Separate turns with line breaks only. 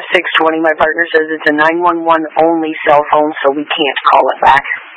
620. My partner says it's a 911 only cell phone, so we can't call it back.